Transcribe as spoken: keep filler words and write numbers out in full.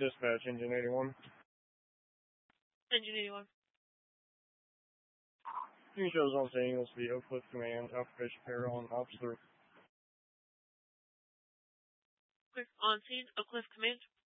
Dispatch, Engine eighty-one. Engine eighty-one. Team shows on scene, Eagles the Oak Cliff Command, Alpha Apparel, and Officer. Cliff on scene, Oak Cliff Command.